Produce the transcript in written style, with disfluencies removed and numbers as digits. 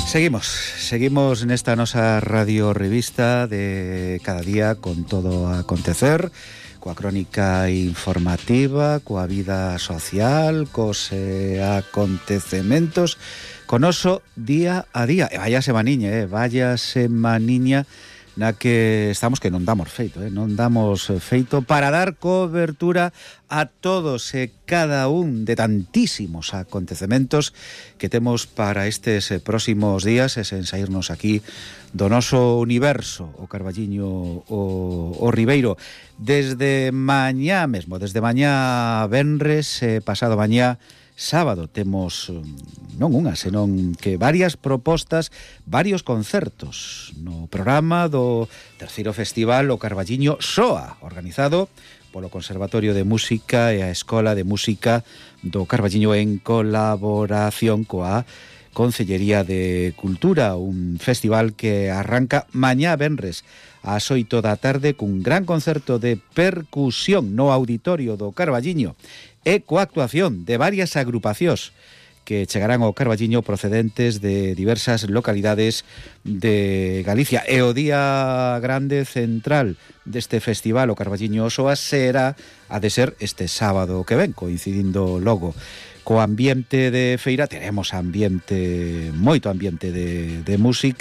Seguimos nesta nosa radio revista de cada día con todo a acontecer, coa crónica informativa, coa vida social, cos acontecementos, con oso día a día. E vaya semaniña na que estamos que non damos feito, non damos feito para dar cobertura a todos e cada un de tantísimos acontecementos que temos para estes próximos días, e sen saírnos aquí do noso universo, o Carballiño, o Ribeiro. Desde mañá mesmo, desde mañá venres, pasado mañá sábado, temos non unha, senón que varias propostas, varios concertos no programa do terceiro festival O Carballiño Soa, organizado polo Conservatorio de Música e a Escola de Música do Carballiño en colaboración coa Concellería de Cultura, un festival que arranca mañá venres ás 8 da tarde cun gran concerto de percusión no auditorio do Carballiño e coa actuación de varias agrupacións que chegarán ao Carballiño procedentes de diversas localidades de Galicia. E o día grande central deste festival, o Carballiño Soa, será a de ser este sábado que ven, coincidindo logo co ambiente de feira. Teremos moito ambiente de música.